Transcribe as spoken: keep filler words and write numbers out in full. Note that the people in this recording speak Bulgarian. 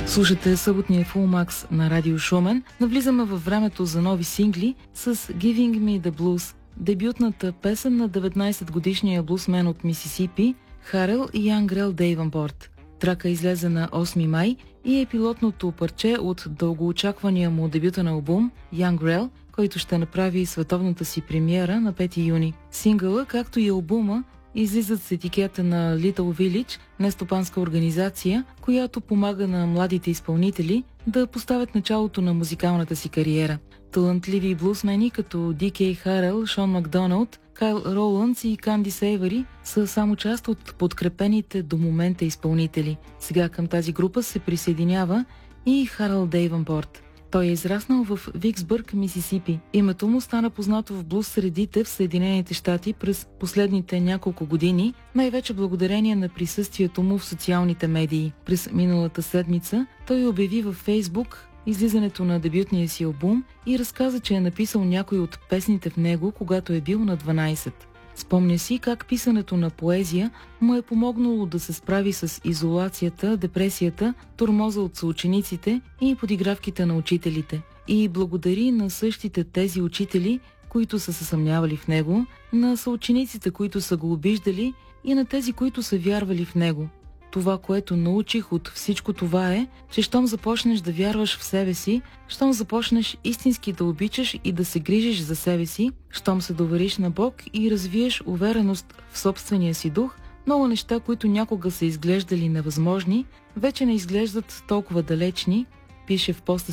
Слушате съботния Full на Радио Шумен. Навлизаме във времето за нови сингли с Giving Me the Blues, дебютната песен на деветнайсетгодишния блузмен от Мисисипи Харел Янгрел Дейвънпорт. Трака излезе на осми май и е пилотното парче от дългоочаквания му дебютен албум Янгрел, който ще направи световната си премиера на пети юни. Сингъла, както и албума, излизат с етикета на Little Village, нестопанска организация, която помага на младите изпълнители да поставят началото на музикалната си кариера. Талантливи блузмени като Ди Кей Харел, Шон Макдоналд, Кайл Роландс и Канди Сейвъри са само част от подкрепените до момента изпълнители. Сега към тази група се присъединява и Харел Дейвънпорт. Той е израснал в Виксбърг, Мисисипи. Името му стана познато в блуз средите в Съединените щати през последните няколко години, най-вече благодарение на присъствието му в социалните медии. През миналата седмица той обяви във Фейсбук излизането на дебютния си албум и разказа, че е написал някои от песните в него, когато е бил на дванайсет. Спомня си как писането на поезия му е помогнало да се справи с изолацията, депресията, тормоза от съучениците и подигравките на учителите. И благодари на същите тези учители, които са се съмнявали в него, на съучениците, които са го обиждали и на тези, които са вярвали в него. Това, което научих от всичко това е, че щом започнеш да вярваш в себе си, щом започнеш истински да обичаш и да се грижиш за себе си, щом се довериш на Бог и развиеш увереност в собствения си дух, много неща, които някога са изглеждали невъзможни, вече не изглеждат толкова далечни, пише в поста